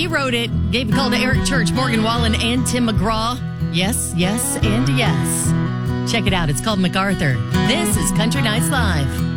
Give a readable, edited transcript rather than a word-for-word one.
wrote it. Gave a call to Eric Church, Morgan Wallen, and Tim McGraw. Yes, yes, and yes. Check it out. It's called MacArthur. This is Country Nights Live.